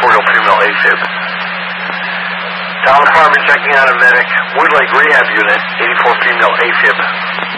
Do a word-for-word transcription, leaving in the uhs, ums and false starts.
Memorial female AFib. Town Department checking out a medic. Wood Lake Rehab Unit, eighty-four female AFib.